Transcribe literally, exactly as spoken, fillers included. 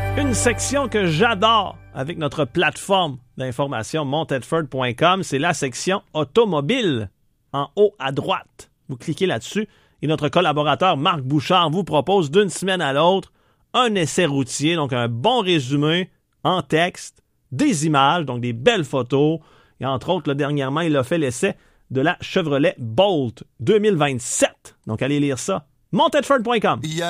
Une section que j'adore avec notre plateforme d'information montedford point com, c'est la section automobile en haut à droite. Vous cliquez là-dessus et notre collaborateur Marc Bouchard vous propose d'une semaine à l'autre un essai routier, donc un bon résumé en texte, des images, donc des belles photos. Et entre autres, là, dernièrement, il a fait l'essai de la Chevrolet Bolt deux mille vingt-sept. Donc allez lire ça. montedford point com.